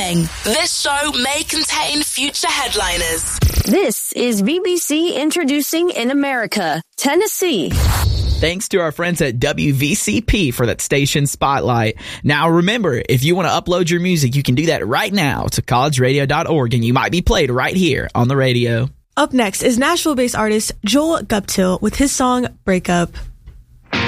Warning. This show may contain future headliners. This is BBC Introducing in America, Tennessee. Thanks to our friends at WVCP for that station spotlight. Now remember, if you want to upload your music, you can do that right now to collegeradio.org, and you might be played right here on the radio. Up next is Nashville-based artist Joel Guptill with his song Break Up.